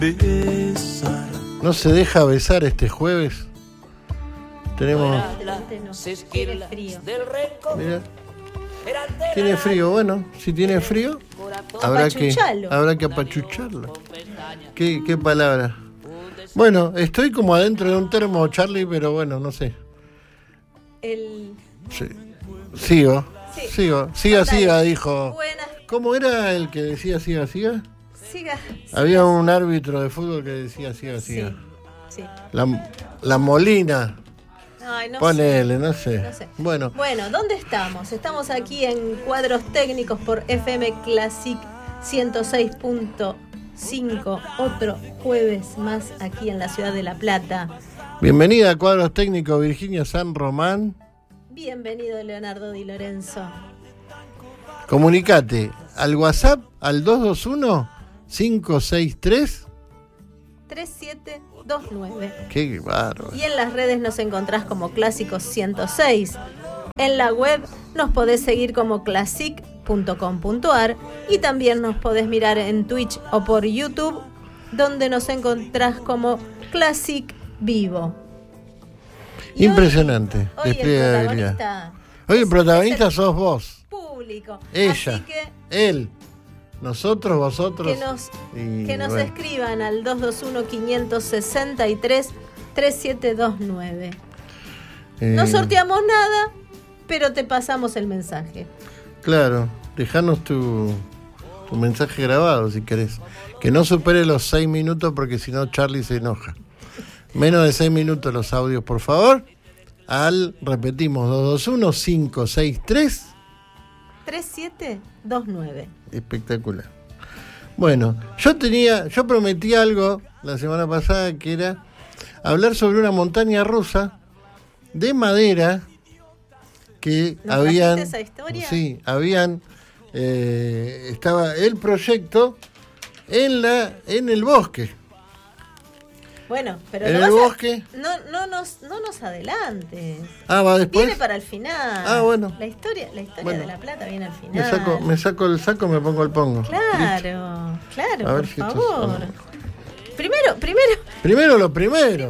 No se deja besar este jueves. Tenemos. Tiene frío. Mira. Tiene frío, bueno, si tiene frío, habrá que apachucharlo. ¿Qué palabra? Bueno, estoy como adentro de un termo, Charlie, pero bueno, no sé. Sí. Sigo. Siga, dijo. Buenas. ¿Cómo era el que decía siga? Siga. Había un árbitro de fútbol que decía siga. Sí. La Molina. Ay, Ponele, no sé. Bueno, ¿dónde estamos? Estamos aquí en Cuadros Técnicos por FM Classic 106.5. Otro jueves más aquí en la ciudad de La Plata. Bienvenida a Cuadros Técnicos, Virginia San Román. Bienvenido, Leonardo Di Lorenzo. Comunicate al WhatsApp al 221-563. 3729. Qué bárbaro. Y en las redes nos encontrás como Clásicos 106. En la web nos podés seguir como classic.com.ar y también nos podés mirar en Twitch o por YouTube, donde nos encontrás como Classic Vivo. Y impresionante. Hoy el protagonista sos vos. Público. Ella. Así que él. Nosotros, vosotros. Que nos escriban al 221-563-3729. No sorteamos nada, pero te pasamos el mensaje. Claro, dejanos tu mensaje grabado si querés. Que no supere los 6 minutos porque si no Charlie se enoja. Menos de 6 minutos los audios, por favor. Repetimos, 221-563-3729. Espectacular. Bueno, yo prometí algo la semana pasada que era hablar sobre una montaña rusa de madera que habían. ¿Esa historia? Sí, estaba el proyecto en el bosque. Bueno, pero en el bosque. No nos adelantes. Va después. Viene para el final. Bueno. La historia de La Plata viene al final. Me saco el saco, me pongo el pongo. Claro, a ver por si favor. Primero lo primero.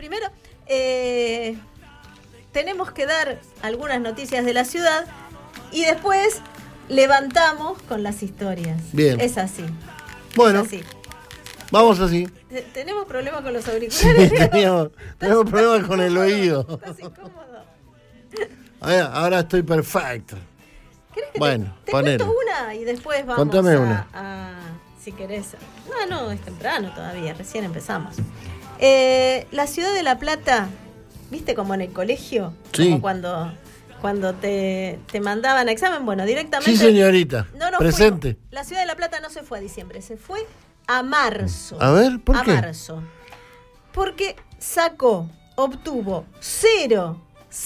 Tenemos que dar algunas noticias de la ciudad y después levantamos con las historias. Bien. Es así. Bueno. Es así. Vamos así. ¿Tenemos problemas con los auriculares? Sí, tenemos problemas con el oído. ¿Estás incómodo? Ahora estoy perfecto. ¿Querés que bueno, te cuento una y después vamos Contame una. si querés. No, es temprano todavía, recién empezamos. La ciudad de La Plata, ¿viste como en el colegio? Sí. Como cuando te mandaban a examen, bueno, directamente. Sí, señorita. Presente. La ciudad de La Plata no se fue a diciembre, se fue a marzo. A ver, ¿por qué? A marzo. Porque obtuvo 0,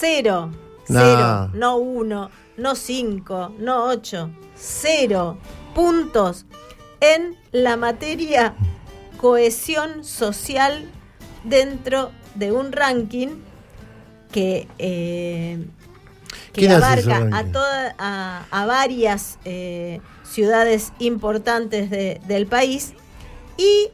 no 1, no 5, no 8, 0 puntos en la materia cohesión social dentro de un ranking que abarca a varias ciudades importantes del país y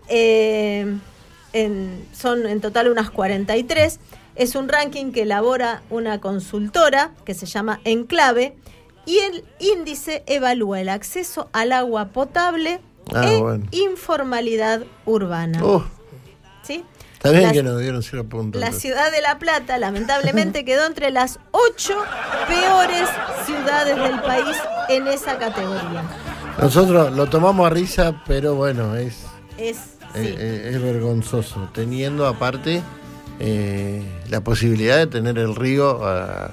son en total unas 43. Es un ranking que elabora una consultora que se llama Enclave y el índice evalúa el acceso al agua potable informalidad urbana. ¿Sí? Está bien que nos dieron 0 puntos. La ciudad de La Plata lamentablemente quedó entre las 8 peores ciudades del país en esa categoría. Nosotros lo tomamos a risa, pero bueno, es vergonzoso, teniendo aparte la posibilidad de tener el río a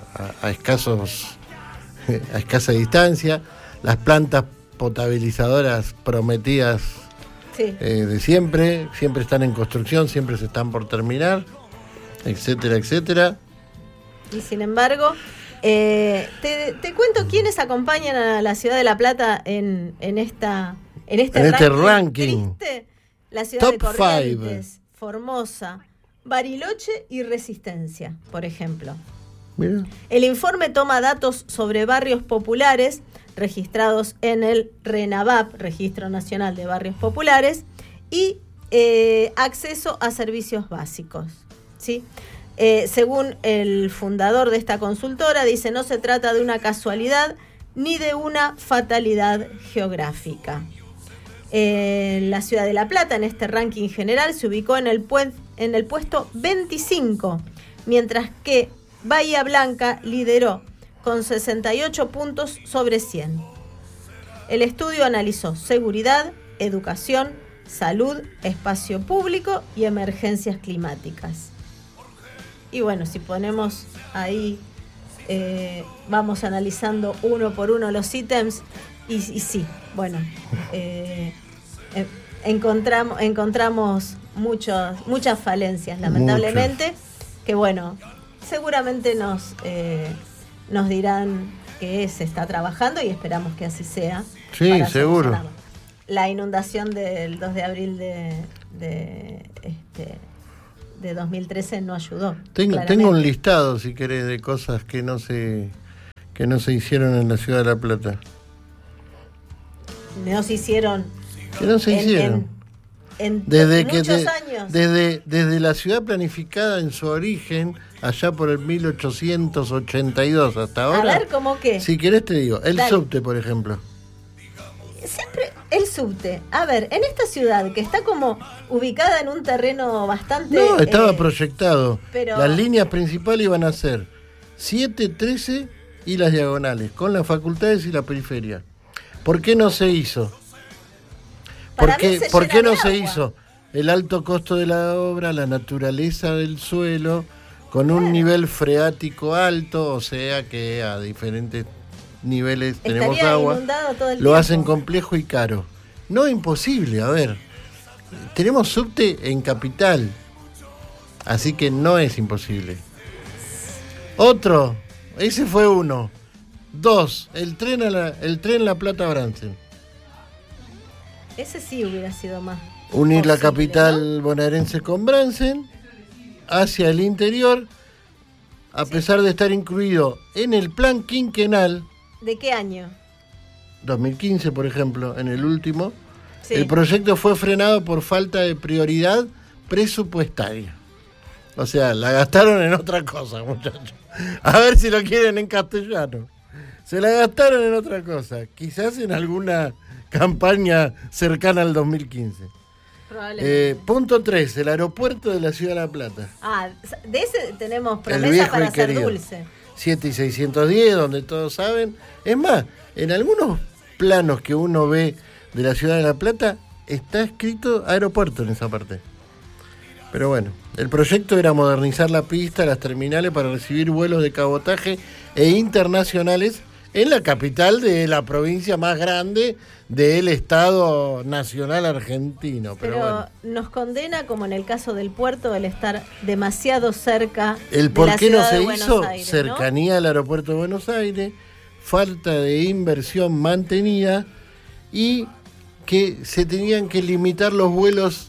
escasa distancia, las plantas potabilizadoras prometidas de siempre están en construcción, siempre se están por terminar, etcétera. Y sin embargo, te cuento quiénes acompañan a la ciudad de La Plata en este ranking. Triste. La ciudad Top de Corrientes, Formosa, Bariloche y Resistencia, por ejemplo. Mira. El informe toma datos sobre barrios populares registrados en el RENAVAP, Registro Nacional de Barrios Populares, y acceso a servicios básicos, ¿sí? Según el fundador de esta consultora, dice, no se trata de una casualidad ni de una fatalidad geográfica. La ciudad de La Plata, en este ranking general, se ubicó en el puesto 25, mientras que Bahía Blanca lideró con 68 puntos sobre 100. El estudio analizó seguridad, educación, salud, espacio público y emergencias climáticas. Y bueno, si ponemos ahí, vamos analizando uno por uno los ítems, y sí, bueno, encontramos muchas falencias, lamentablemente, que bueno, seguramente nos dirán que se está trabajando y esperamos que así sea. Sí, seguro. La inundación del 2 de abril de 2013 no ayudó. Tengo un listado, si querés, de cosas que no se hicieron en la ciudad de La Plata. No se hicieron. Que no se hicieron. Desde muchos años. Desde la ciudad planificada en su origen, allá por el 1882 hasta ahora. A ver, ¿cómo qué? Si querés te digo, el subte, por ejemplo. Siempre el subte. A ver, en esta ciudad que está como ubicada en un terreno bastante... No, estaba proyectado. Pero... Las líneas principales iban a ser 7, 13 y las diagonales, con las facultades y la periferia. ¿Por qué no se hizo? ¿Por qué no se hizo? El alto costo de la obra, la naturaleza del suelo, con un nivel freático alto, o sea que a diferentes niveles tenemos agua, lo hacen complejo y caro. No, imposible, a ver, tenemos subte en Capital, así que no es imposible. Otro, ese fue uno. 2, el tren La Plata-Bransen. Ese sí hubiera sido más unir posible, la capital ¿no? bonaerense con Bransen hacia el interior, a pesar de estar incluido en el plan quinquenal. ¿De qué año? 2015, por ejemplo, en el último. Sí. El proyecto fue frenado por falta de prioridad presupuestaria. O sea, la gastaron en otra cosa, muchachos. A ver si lo quieren en castellano. Se la gastaron en otra cosa. Quizás en alguna campaña cercana al 2015. Punto 3, el aeropuerto de la Ciudad de La Plata. De ese tenemos promesa para hacer dulce. 7 y 610, donde todos saben. Es más, en algunos planos que uno ve de la Ciudad de La Plata, está escrito aeropuerto en esa parte. Pero bueno, el proyecto era modernizar la pista, las terminales para recibir vuelos de cabotaje e internacionales en la capital de la provincia más grande del Estado Nacional Argentino. Pero bueno, nos condena, como en el caso del puerto, el estar demasiado cerca el de por la qué no ciudad se de hizo, Buenos Aires, cercanía al aeropuerto de Buenos Aires, falta de inversión mantenida y que se tenían que limitar los vuelos,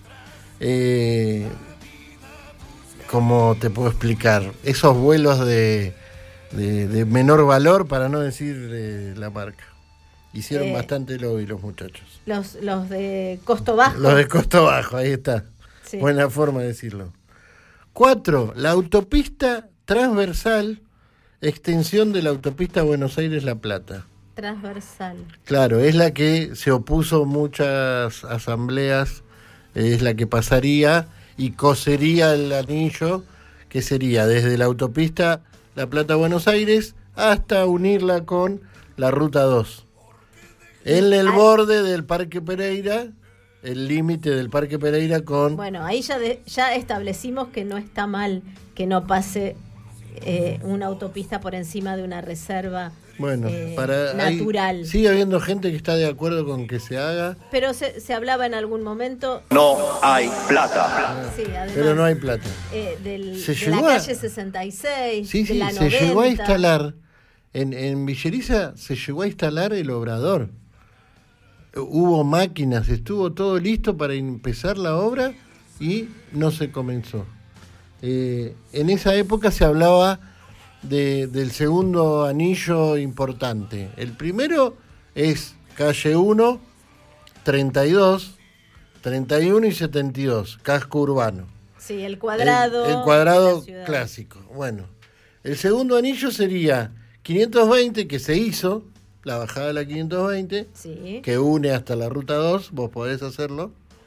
¿cómo te puedo explicar? Esos vuelos de menor valor, para no decir la marca. Hicieron bastante lobby los muchachos. Los de costo bajo. Los de costo bajo, ahí está. Sí. Buena forma de decirlo. 4. La autopista transversal, extensión de la autopista Buenos Aires-La Plata. Transversal. Claro, es la que se opuso muchas asambleas, es la que pasaría y cosería el anillo, que sería desde la autopista La Plata-Buenos Aires hasta unirla con la Ruta 2. En el borde del Parque Pereira, el límite del Parque Pereira con... Bueno, ahí ya establecimos que no está mal que no pase una autopista por encima de una reserva natural. Sigue habiendo gente que está de acuerdo con que se haga. Pero se hablaba en algún momento... No hay plata. Sí, además, pero no hay plata. De la calle 66, sí, de la 90. Se llegó a instalar, en Villeriza se llegó a instalar el obrador. Hubo máquinas, estuvo todo listo para empezar la obra y no se comenzó. En esa época se hablaba del segundo anillo importante. El primero es calle 1, 32, 31 y 72, casco urbano. Sí, el cuadrado. El cuadrado clásico. Bueno, el segundo anillo sería 520, que se hizo, la bajada de la 520, sí, que une hasta la ruta 2, vos podés hacerlo.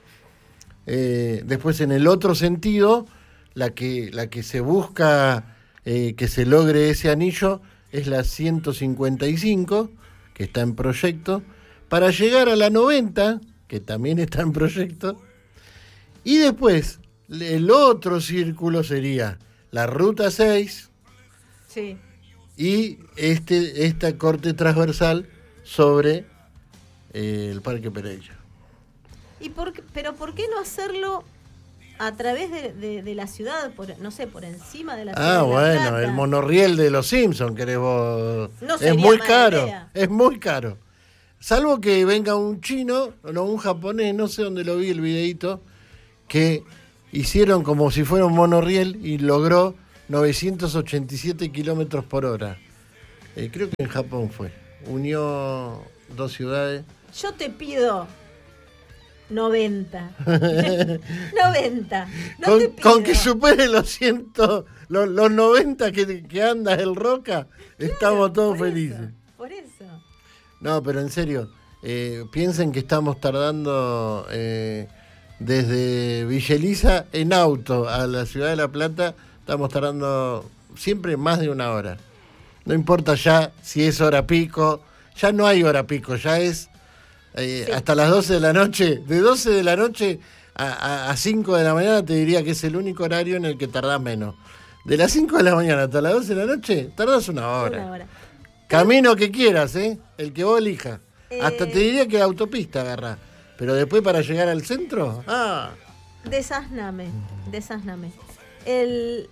Después, en el otro sentido, la que se busca que se logre ese anillo es la 155, que está en proyecto, para llegar a la 90, que también está en proyecto. Y después, el otro círculo sería la ruta 6, sí, y esta corte transversal sobre el Parque Pereira. ¿Pero por qué no hacerlo a través de la ciudad, no sé, por encima de la ciudad? Bueno, el monorriel de los Simpsons, querés vos. No es muy caro, es muy caro. Salvo que venga un chino, no, un japonés, no sé dónde lo vi el videíto, que hicieron como si fuera un monorriel y logró 987 kilómetros por hora. Creo que en Japón fue. Unió dos ciudades. Yo te pido 90. 90. No te pido. Con que supere los 90 que anda el Roca, claro, estamos todos felices. Por eso. No, pero en serio, piensen que estamos tardando desde Villa Elisa en auto a la Ciudad de La Plata, estamos tardando siempre más de una hora. No importa ya si es hora pico, ya no hay hora pico, ya es sí, hasta las 12 de la noche. De 12 de la noche a 5 de la mañana te diría que es el único horario en el que tardás menos. De las 5 de la mañana hasta las 12 de la noche tardás una hora. Una hora. Camino que quieras, el que vos elijas. Hasta te diría que la autopista agarrá. Pero después para llegar al centro, Desasname. El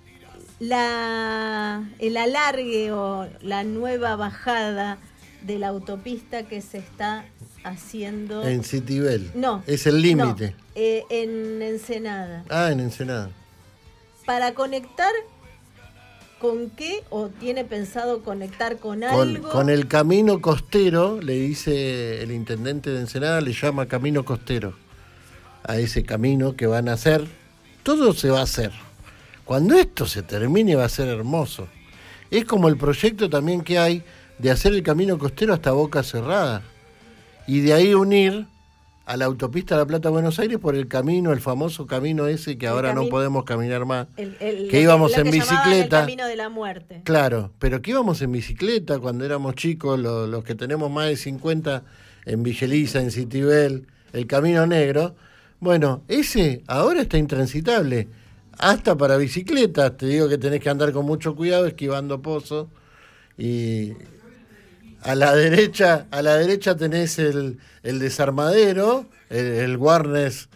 alargue o la nueva bajada de la autopista que se está haciendo en Citibel. No. Es el límite. No, en Ensenada. En Ensenada. Para conectar ¿con qué? ¿O tiene pensado conectar con algo? Con el camino costero, le dice el intendente de Ensenada, le llama camino costero a ese camino que van a hacer. Todo se va a hacer. Cuando esto se termine va a ser hermoso. Es como el proyecto también que hay de hacer el camino costero hasta Boca Cerrada y de ahí unir a la autopista La Plata-Buenos Aires por el camino, el famoso camino ese que ahora no podemos caminar más, que íbamos en bicicleta. El camino de la muerte. Claro, pero que íbamos en bicicleta cuando éramos chicos, los que tenemos más de 50, en Villa Elisa, en Citibel, el Camino Negro. Bueno, ese ahora está intransitable, hasta para bicicletas. Te digo que tenés que andar con mucho cuidado, esquivando pozos. Y a la derecha tenés el desarmadero, el Warnes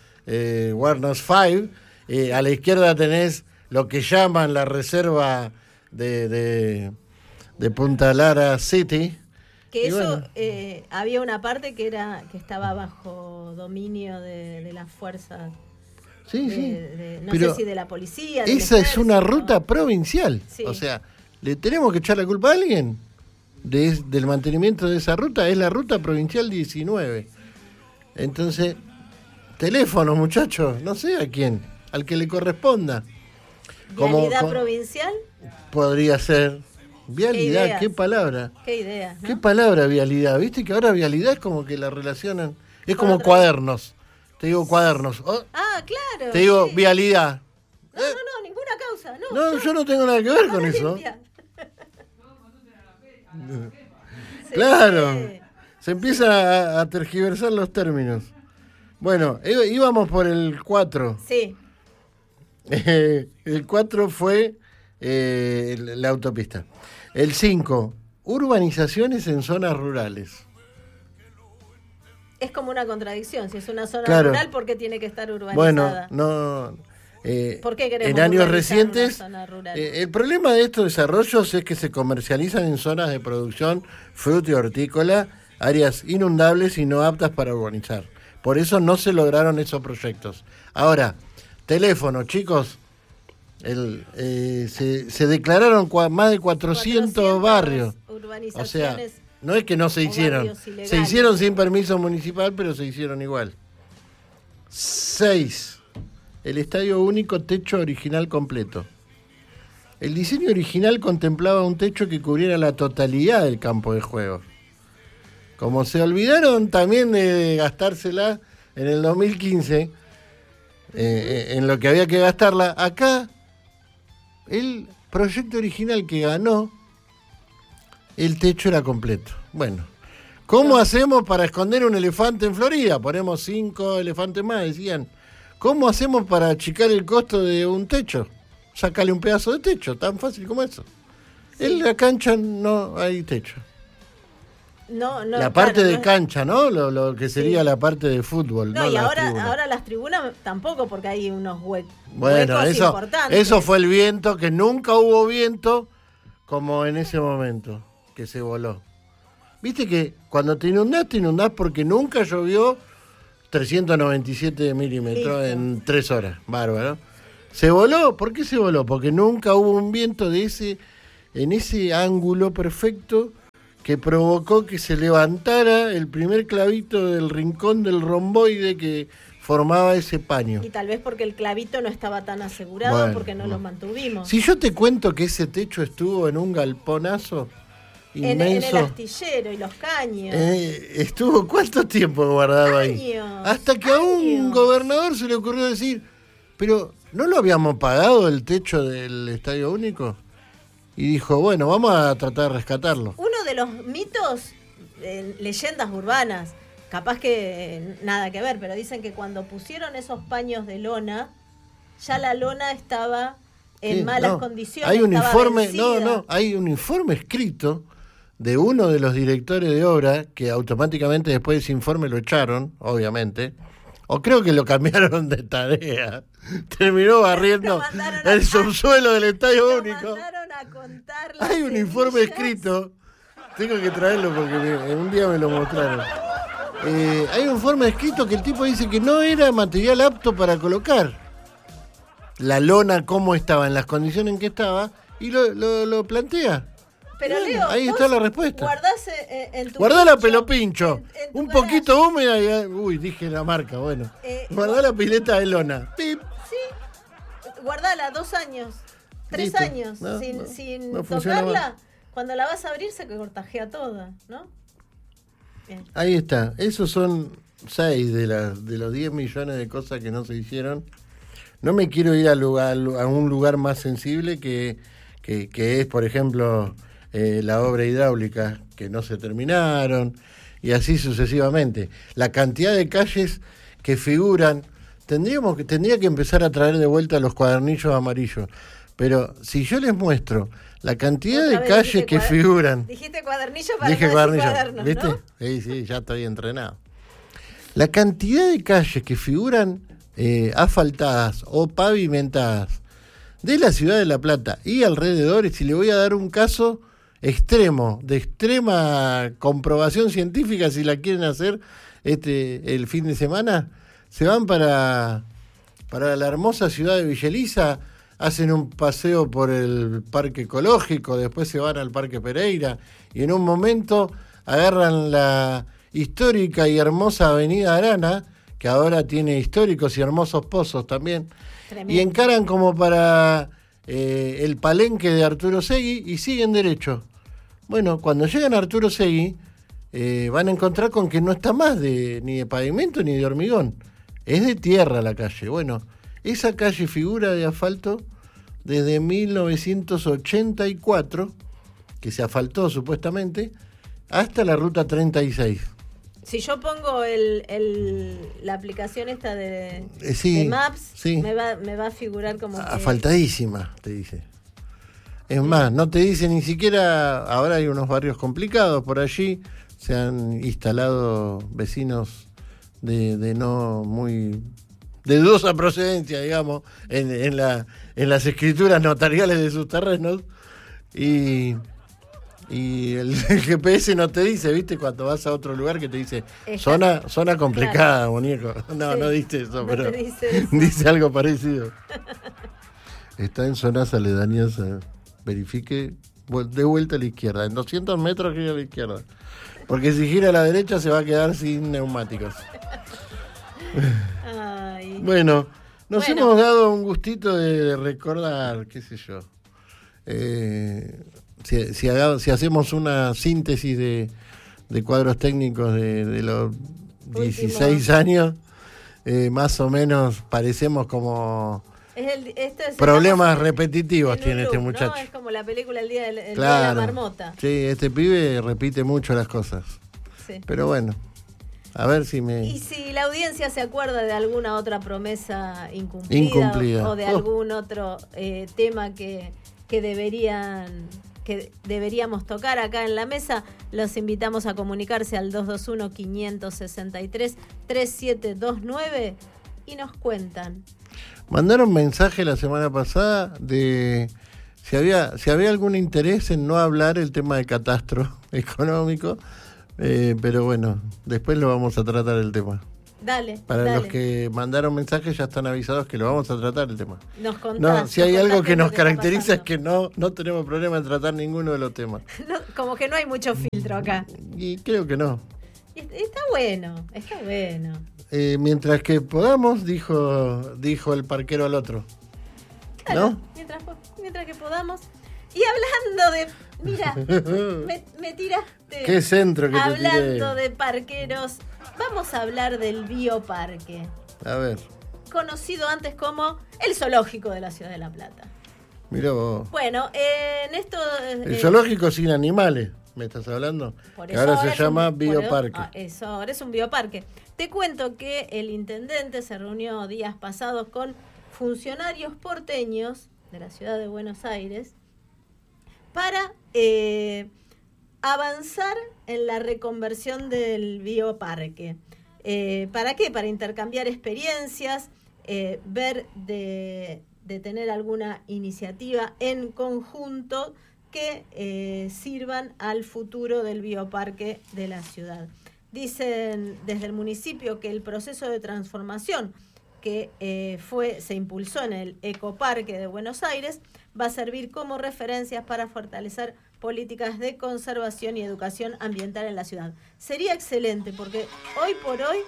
5. A la izquierda tenés lo que llaman la reserva de Punta Lara City. Que y eso, bueno, había una parte que estaba bajo dominio de las fuerzas. Sí. No sé si de la policía. Esa es una ruta provincial. Sí. O sea, ¿le tenemos que echar la culpa a alguien del mantenimiento de esa ruta? Es la ruta provincial 19. Entonces, teléfono, muchachos, no sé a quién, al que le corresponda. ¿Vialidad provincial? Podría ser. Vialidad, qué palabra. Qué idea, ¿no? Qué palabra vialidad. Viste que ahora vialidad es como que la relacionan. Es como cuadernos. Te digo cuadernos. Claro. Te digo vialidad. No, ninguna causa. No, yo no tengo nada que ver con eso. Claro. Se empiezan a tergiversar los términos. Bueno, íbamos por el 4. Sí. El 4 fue la autopista. El 5, urbanizaciones en zonas rurales. Es como una contradicción. Si es una zona rural, ¿por qué tiene que estar urbanizada? Bueno, no. ¿Por qué queremos en años recientes, una zona rural? El problema de estos desarrollos es que se comercializan en zonas de producción fruto y hortícola, áreas inundables y no aptas para urbanizar. Por eso no se lograron esos proyectos. Ahora, teléfono, chicos. Se declararon más de 400 barrios. O sea, no es que no se hicieron. Se hicieron sin permiso municipal, pero se hicieron igual. 6. El estadio único, techo original completo. El diseño original contemplaba un techo que cubriera la totalidad del campo de juego. Como se olvidaron también de gastársela en el 2015, en lo que había que gastarla, acá el proyecto original que ganó, el techo era completo. Bueno, ¿cómo hacemos para esconder un elefante en Florida? Ponemos 5 elefantes más, decían. ¿Cómo hacemos para achicar el costo de un techo? Sácale un pedazo de techo, tan fácil como eso. Sí. En la cancha no hay techo. No, la parte de cancha, ¿no? Lo que sería la parte de fútbol. No, y ahora las tribunas tampoco, porque hay unos huecos importantes. Eso fue el viento, que nunca hubo viento como en ese momento, que se voló. Viste que cuando te inundás porque nunca llovió 397 milímetros en 3 horas. Bárbaro. ¿Se voló? ¿Por qué se voló? Porque nunca hubo un viento en ese ángulo perfecto que provocó que se levantara el primer clavito del rincón del romboide que formaba ese paño. Y tal vez porque el clavito no estaba tan asegurado, porque no lo mantuvimos. Si yo te cuento que ese techo estuvo en un galponazo inmenso. En el astillero y los caños. Estuvo ¿cuánto tiempo guardado ahí? Hasta que a un gobernador se le ocurrió decir, pero ¿no lo habíamos pagado el techo del Estadio Único? Y dijo, bueno, vamos a tratar de rescatarlo. Uno de los mitos, leyendas urbanas, capaz que nada que ver, pero dicen que cuando pusieron esos paños de lona, ya la lona estaba en malas condiciones. Hay un informe, hay un informe escrito de uno de los directores de obra, que automáticamente después de ese informe lo echaron, obviamente, o creo que lo cambiaron de tarea. Terminó barriendo el subsuelo del Estadio Único. Hay un informe escrito, tengo que traerlo porque un día me lo mostraron. Hay un informe escrito que el tipo dice que no era material apto para colocar. La lona, cómo estaba, en las condiciones en que estaba, y lo plantea. Pero Leo, ahí está la respuesta. Guardá la pelopincho. Un poquito húmeda y... dije la marca, bueno. Guardá la pileta de lona. ¡Pip! Sí, guardala 2 años, 3 años, sin tocarla. Cuando la vas a abrir se cortajea toda, ¿no? Bien. Ahí está. Esos son 6 de los 10 millones de cosas que no se hicieron. No me quiero ir a un lugar más sensible que es, por ejemplo, la obra hidráulica, que no se terminaron, y así sucesivamente. La cantidad de calles que figuran, tendría que empezar a traer de vuelta los cuadernillos amarillos. Pero si yo les muestro la cantidad de calles que figuran... Dijiste cuadernillo para dije no cuadernillo, cuadernos, ¿viste? ¿no? Sí, ya estoy entrenado. La cantidad de calles que figuran asfaltadas o pavimentadas de la ciudad de La Plata y alrededores, y le voy a dar un caso extremo, de extrema comprobación científica, si la quieren hacer el fin de semana, se van para la hermosa ciudad de Villa Elisa, hacen un paseo por el parque ecológico, después se van al parque Pereira, y en un momento agarran la histórica y hermosa avenida Arana, que ahora tiene históricos y hermosos pozos también. Tremendo. Y encaran como para el palenque de Arturo Segui y siguen derecho. Bueno, cuando llegan a Arturo Segui, van a encontrar con que no está más ni de pavimento ni de hormigón. Es de tierra la calle. Bueno, esa calle figura de asfalto desde 1984, que se asfaltó supuestamente, hasta la ruta 36. Si yo pongo la aplicación esta de Maps, sí. me va a figurar como asfaltadísima, te dice. Es más, no te dice ni siquiera, ahora hay unos barrios complicados por allí, se han instalado vecinos de no muy... de dudosa procedencia, digamos, en las escrituras notariales de sus terrenos, y el GPS no te dice, ¿viste? Cuando vas a otro lugar que te dice zona complicada, claro. Muñeco. No, sí, no dice eso, pero dice, dice algo parecido. Está en zonas aledañas, verifique, de vuelta a la izquierda, en 200 metros gira a la izquierda, porque si gira a la derecha se va a quedar sin neumáticos. Bueno, nos hemos dado un gustito de recordar, qué sé yo. Si hacemos una síntesis de cuadros técnicos de los 16 años, más o menos parecemos como problemas repetitivos tiene este muchacho. ¿No? Es como la película El Día de la Marmota. Sí, este pibe repite mucho las cosas. Sí. Pero bueno, a ver si me... Y si la audiencia se acuerda de alguna otra promesa incumplida. O de algún otro tema que deberíamos tocar acá en la mesa, los invitamos a comunicarse al 221-563-3729 y nos cuentan. Mandaron mensaje la semana pasada de si había algún interés en no hablar el tema de catastro económico, pero bueno, después lo vamos a tratar el tema. Dale. Los que mandaron mensajes ya están avisados que lo vamos a tratar el tema. Nos contás. Si hay algo que nos caracteriza es que no tenemos problema en tratar ninguno de los temas. Como que no hay mucho filtro acá. Y creo que no. Está bueno. Mientras que podamos, dijo el parquero al otro. Claro, ¿no? Mientras que podamos. Y hablando de... Mira, me tiraste. ¿Qué centro que te tiré? Hablando de parqueros, vamos a hablar del bioparque. A ver. Conocido antes como el zoológico de la Ciudad de La Plata. Mirá vos. Bueno, en esto... El zoológico sin animales, ¿me estás hablando? Que ahora se llama bioparque. Eso, ahora es un bioparque. Te cuento que el intendente se reunió días pasados con funcionarios porteños de la Ciudad de Buenos Aires para avanzar en la reconversión del bioparque. ¿Para qué? Para intercambiar experiencias, ver de tener alguna iniciativa en conjunto que sirvan al futuro del bioparque de la ciudad. Dicen desde el municipio que el proceso de transformación que se impulsó en el Ecoparque de Buenos Aires va a servir como referencias para fortalecer políticas de conservación y educación ambiental en la ciudad. Sería excelente porque hoy por hoy...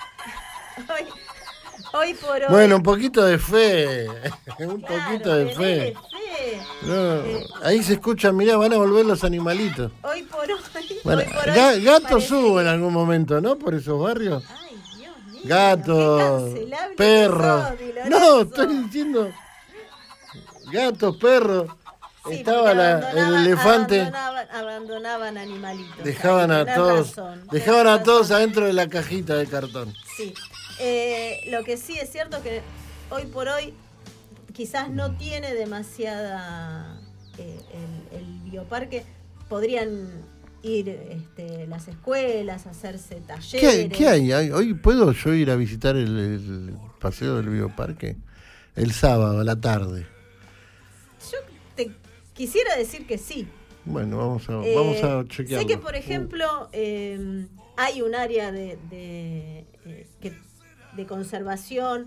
Bueno, un poquito de fe. Poquito de fe. No, ahí se escucha, mirá, van a volver los animalitos. Hoy por hoy. Bueno, gatos hubo en algún momento, ¿no? Por esos barrios. Ay, Dios mío. Gatos, perros. No, estoy diciendo gatos, perros. Sí, estaba el elefante. Abandonaban animalitos. Dejaban a todos adentro de la cajita de cartón. Sí. Lo que sí es cierto que hoy por hoy quizás no tiene demasiada el bioparque. Podrían ir las escuelas, hacerse talleres. ¿Qué hay? ¿Hoy puedo yo ir a visitar el paseo del bioparque? El sábado a la tarde. Yo te quisiera decir que sí. Bueno, vamos a chequearlo. Sé que, por ejemplo, hay un área de conservación,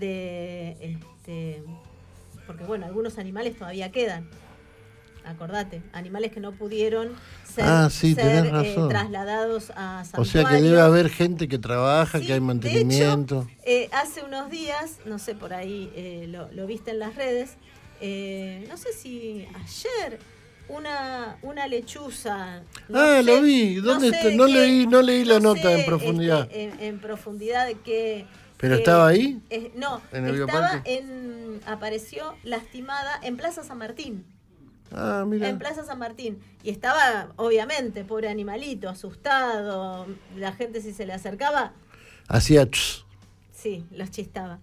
porque bueno, algunos animales todavía quedan. Acordate, animales que no pudieron ser trasladados a santuarios. O sea que debe haber gente que trabaja, sí, que hay mantenimiento. De hecho, hace unos días, no sé, por ahí lo viste en las redes, no sé si ayer, una lechuza. Lo vi. ¿Dónde está? No leí la nota en profundidad. En profundidad de que... ¿Pero estaba ahí? No, ¿en el estaba apareció lastimada en Plaza San Martín. Ah, mira. En Plaza San Martín. Y estaba, obviamente, pobre animalito, asustado. La gente, si se le acercaba... Hacía... Sí, los chistaba.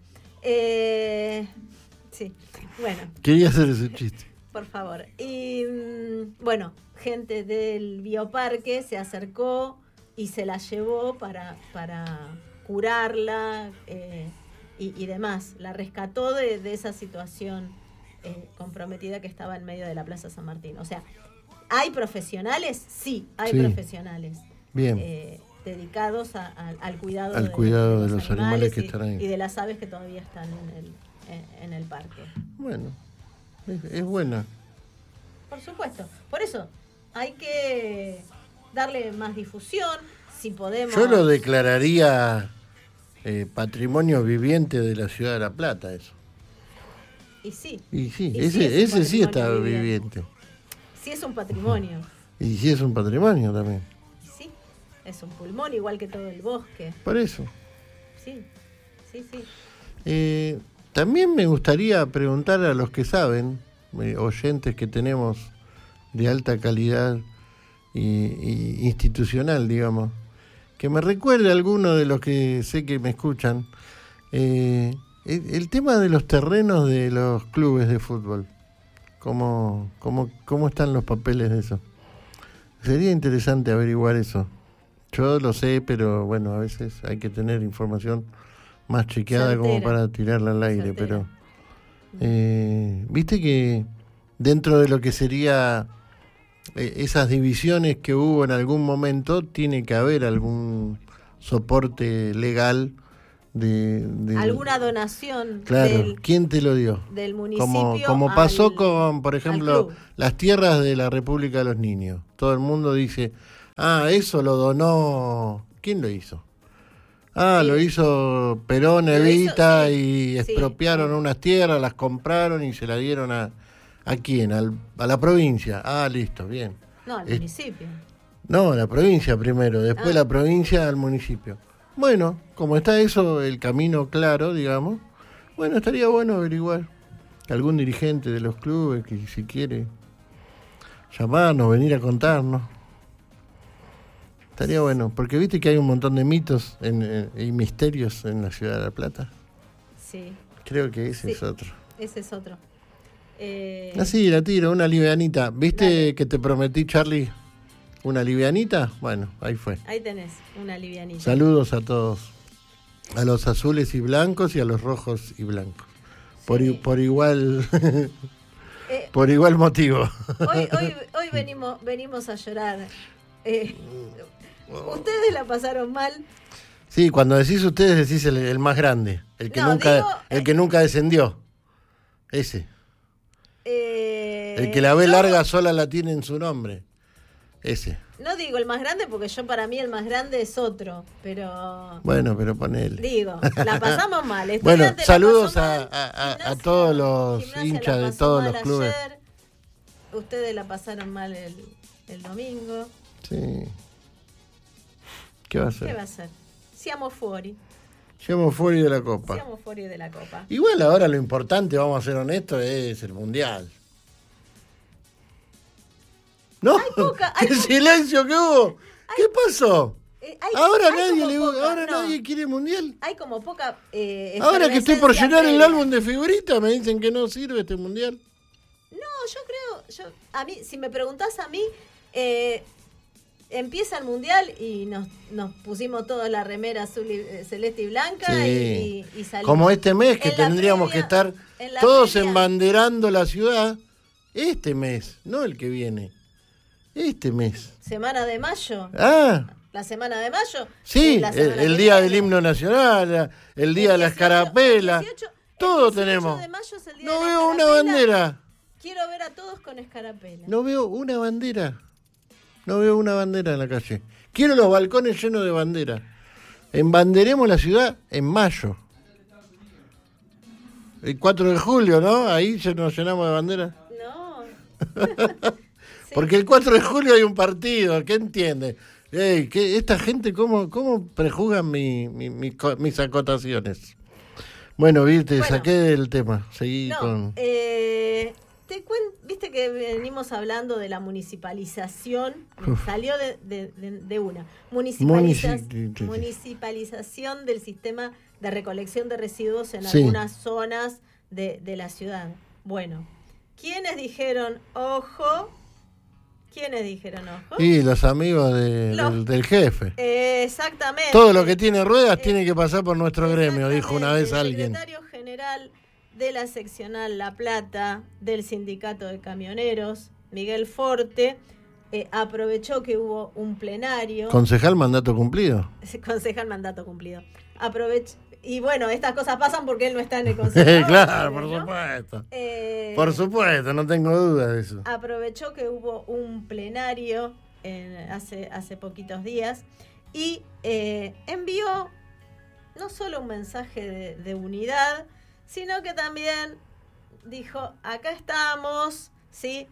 Sí, bueno. Quería hacer ese chiste. Por favor. Y, bueno, gente del bioparque se acercó y se la llevó para curarla y demás. La rescató de esa situación comprometida que estaba en medio de la Plaza San Martín. O sea, ¿hay profesionales? Sí, hay profesionales. Bien. Dedicados al cuidado, de los animales que están ahí. Y de las aves que todavía están en el parque. Bueno, es buena. Por supuesto. Por eso, hay que darle más difusión, si podemos. Yo lo declararía patrimonio viviente de la ciudad de La Plata, eso. Y sí. Ese sí está viviente. Sí es un patrimonio. Y sí es un patrimonio también. Sí, es un pulmón igual que todo el bosque. Por eso. Sí. También me gustaría preguntar a los que saben, oyentes que tenemos de alta calidad y institucional, digamos, que me recuerde a alguno de los que sé que me escuchan, el tema de los terrenos de los clubes de fútbol. ¿Cómo están los papeles de eso? Sería interesante averiguar eso. Yo lo sé, pero bueno, a veces hay que tener información más chequeada como para tirarla al aire. Pero viste que dentro de lo que sería esas divisiones que hubo en algún momento, tiene que haber algún soporte legal de alguna donación. Claro, ¿quién te lo dio? Del municipio. Como pasó con, por ejemplo, las tierras de la República de los Niños. Todo el mundo dice, eso lo donó. ¿Quién lo hizo? Lo hizo Perón, Evita, y expropiaron unas tierras, las compraron y se la dieron ¿a quién? A la provincia. Listo, bien. No, al municipio. No, a la provincia primero, después la provincia al municipio. Bueno, como está eso, el camino claro, digamos, bueno, estaría bueno averiguar. Algún dirigente de los clubes que si quiere llamarnos, venir a contarnos. Estaría bueno, porque viste que hay un montón de mitos y misterios en la ciudad de La Plata. Sí. Creo que ese es otro. Ese es otro. Así, la tiro, una livianita. ¿Viste Dale. Que te prometí, Charlie? ¿Una livianita? Bueno, ahí fue. Ahí tenés, una livianita. Saludos a todos. A los azules y blancos y a los rojos y blancos. Sí. Por igual... por igual motivo. Hoy venimos a llorar. ¿Ustedes la pasaron mal? Sí, cuando decís ustedes decís el más grande. El que nunca descendió. Ese. El que la B larga sola la tiene en su nombre. Ese. No digo el más grande porque para mí el más grande es otro, pero... Bueno, pero ponele. Digo, la pasamos mal. Bueno, saludos a todos los hinchas de todos los clubes. Ayer. Ustedes la pasaron mal el domingo. Sí. ¿Qué va a ser? Siamo fuori. Siamo fuori de la Copa. Siamo fuori de la Copa. Igual ahora lo importante, vamos a ser honestos, es el Mundial. ¿No? ¿Qué silencio que hubo? ¿Qué pasó? Ahora nadie quiere Mundial. Hay como poca... ahora que estoy por llenar el álbum de figuritas, me dicen que no sirve este Mundial. No, yo creo... a mí, si me preguntás a mí, empieza el Mundial y nos pusimos toda la remera azul celeste y blanca y salimos. Como este mes que tendríamos que estar todos embanderando la ciudad. Este mes, no el que viene. Este mes. ¿Semana de mayo? ¿La semana de mayo? Sí, el día del himno nacional, el día de la escarapela. Todo tenemos. De mayo es el día no de veo una bandera. Quiero ver a todos con escarapela. No veo una bandera. No veo una bandera en la calle. Quiero los balcones llenos de bandera. Embanderemos la ciudad en mayo. El 4 de julio, ¿no? Ahí nos llenamos de bandera. No. Porque el 4 de julio hay un partido, ¿qué entiende? Esta gente, ¿cómo prejuzgan mis acotaciones? Bueno, te saqué del tema. Seguí con... Viste que venimos hablando de la municipalización. Salió de una. Municipalización del sistema de recolección de residuos en algunas zonas de la ciudad. Bueno, ¿quiénes dijeron ojo? Y los amigos del jefe. Exactamente. Todo lo que tiene ruedas tiene que pasar por nuestro gremio, dijo una vez alguien. El secretario general de la seccional La Plata del sindicato de camioneros, Miguel Forte, aprovechó que hubo un plenario. Concejal mandato cumplido. Concejal mandato cumplido. Y bueno, estas cosas pasan porque él no está en el consejo. Claro, por supuesto. Por supuesto, no tengo dudas de eso. Aprovechó que hubo un plenario hace poquitos días y envió no solo un mensaje de unidad, sino que también dijo, acá estamos, ¿sí?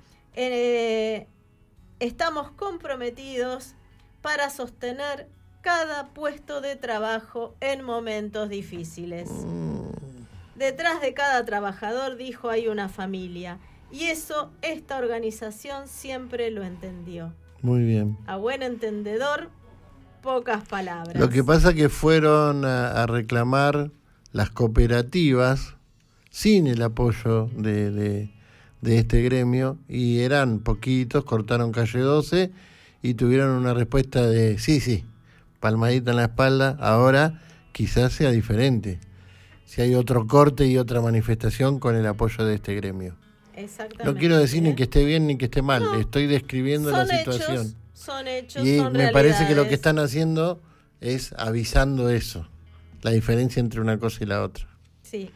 Estamos comprometidos para sostener cada puesto de trabajo en momentos difíciles. Detrás de cada trabajador, dijo, hay una familia. Y eso esta organización siempre lo entendió. Muy bien. A buen entendedor, pocas palabras. Lo que pasa que fueron a reclamar las cooperativas sin el apoyo de este gremio, y eran poquitos, cortaron calle 12 y tuvieron una respuesta de sí, palmadita en la espalda. Ahora quizás sea diferente, si hay otro corte y otra manifestación con el apoyo de este gremio. Exactamente. No quiero decir ni que esté bien ni que esté mal, estoy describiendo la situación. Son hechos, y son me parece que lo que están haciendo es avisando eso, la diferencia entre una cosa y la otra. Sí.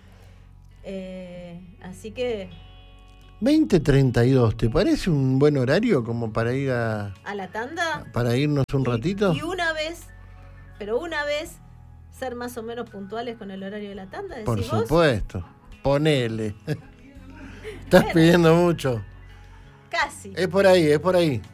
Así que 20:32, ¿te parece un buen horario como para ir a la tanda? Para irnos un ratito. Y una vez ser más o menos puntuales con el horario de la tanda, ¿decís Por vos? supuesto. Ponele. Estás pidiendo mucho. Casi. Es por ahí.